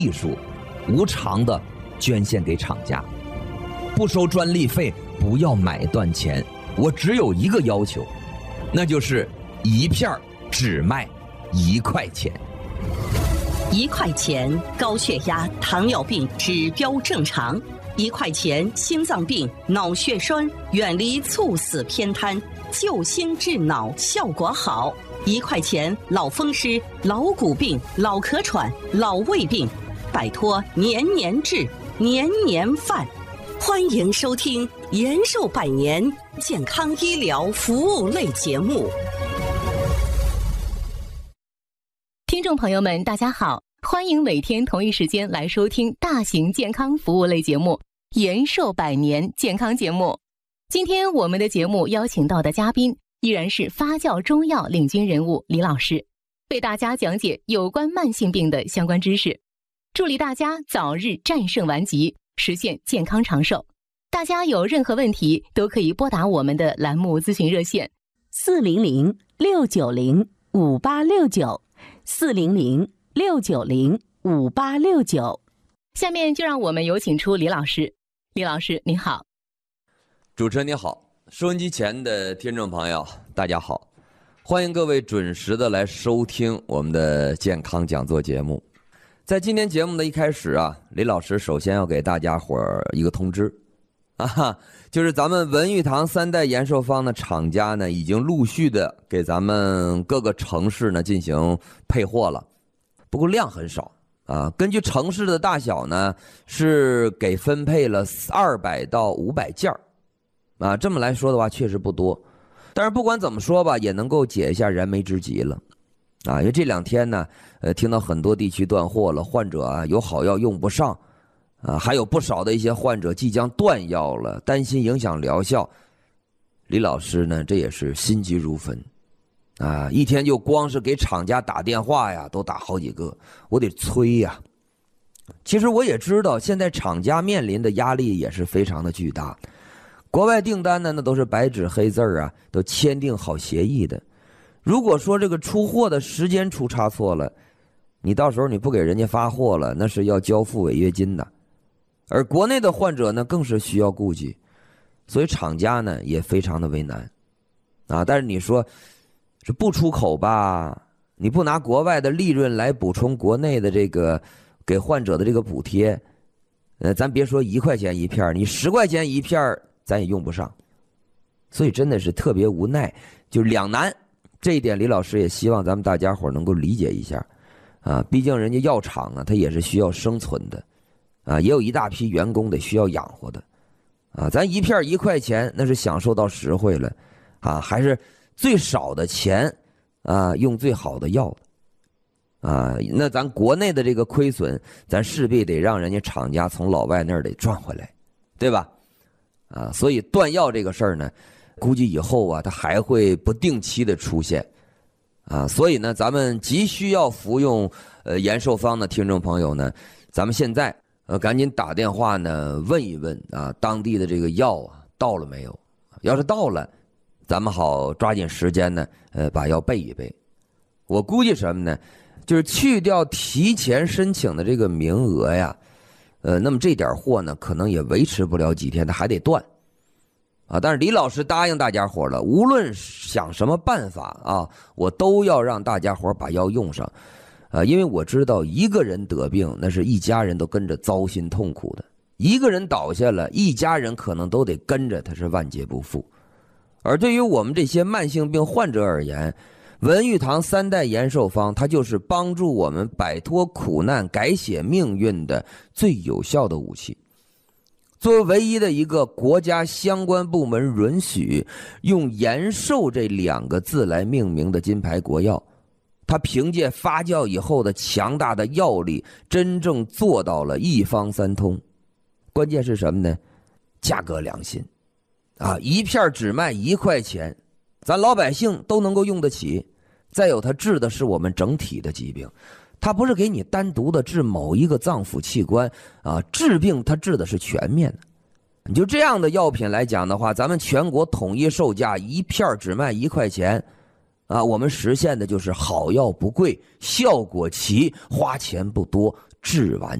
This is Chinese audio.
艺术，无偿的捐献给厂家，不收专利费，不要买断钱。我只有一个要求，那就是一片只卖1块钱。 1块钱高血压、糖尿病指标正常；1块钱心脏病、脑血栓远离猝死偏瘫，救心治脑效果好；1块钱老风湿、老骨病、老咳喘、老胃病，摆脱年年治、年年犯。欢迎收听延寿百年健康医疗服务类节目。 听众朋友们大家好，欢迎每天同一时间来收听大型健康服务类节目延寿百年健康节目。今天我们的节目邀请到的嘉宾依然是发酵中药领军人物李老师，为大家讲解有关慢性病的相关知识，助力大家早日战胜顽疾，实现健康长寿。大家有任何问题都可以拨打我们的栏目咨询热线400-690-5869，400-690-5869。下面就让我们有请出李老师。李老师您好。 主持人你好，收音机前的听众朋友大家好，欢迎各位准时的来收听我们的健康讲座节目。在今天节目的一开始啊，李老师首先要给大家伙一个通知就是咱们文玉堂3代延寿方的厂家呢，已经陆续的给咱们各个城市呢进行配货了，不过量很少啊。根据城市的大小呢，是给分配了200到500件啊。这么来说的话，确实不多，但是不管怎么说吧，也能够解一下燃眉之急了啊。因为这2天呢，听到很多地区断货了，患者啊有好药用不上。还有不少的一些患者即将断药了，担心影响疗效。李老师呢，这也是心急如焚啊！一天就光是给厂家打电话呀，都打好几个，我得催呀。其实我也知道，现在厂家面临的压力也是非常的巨大。国外订单呢，那都是白纸黑字啊，都签订好协议的。如果说这个出货的时间出差错了，你到时候你不给人家发货了，那是要交付违约金的。而国内的患者呢，更是需要顾及，所以厂家呢也非常的为难啊。但是你说这不出口吧，你不拿国外的利润来补充国内的这个给患者的这个补贴，咱别说1块钱一片，你10块钱一片咱也用不上，所以真的是特别无奈，就两难。这一点李老师也希望咱们大家伙能够理解一下啊，毕竟人家药厂啊，它也是需要生存的。也有一大批员工得需要养活的咱一片1块钱那是享受到实惠了还是最少的钱用最好的药那咱国内的这个亏损，咱势必得让人家厂家从老外那儿得赚回来，对吧所以断药这个事儿呢，估计以后它还会不定期的出现所以呢，咱们急需要服用延寿方的听众朋友呢，咱们现在赶紧打电话呢问一问当地的这个药到了没有？要是到了，咱们好抓紧时间呢把药备一备。我估计什么呢？就是去掉提前申请的这个名额呀，那么这点货呢可能也维持不了几天，它还得断但是李老师答应大家伙了，无论想什么办法我都要让大家伙把药用上。因为我知道一个人得病，那是一家人都跟着糟心痛苦的；一个人倒下了，一家人可能都得跟着他是万劫不复。而对于我们这些慢性病患者而言，文玉堂3代延寿方，它就是帮助我们摆脱苦难、改写命运的最有效的武器。作为唯一的一个国家相关部门允许用延寿这2个字来命名的金牌国药，它凭借发酵以后的强大的药力，真正做到了一方三通。关键是什么呢？价格良心一片只卖1块钱，咱老百姓都能够用得起。再有，它治的是我们整体的疾病，它不是给你单独的治某一个脏腑器官治病它治的是全面的。你就这样的药品来讲的话，咱们全国统一售价1片只卖1块钱我们实现的就是好药不贵，效果齐，花钱不多， 治完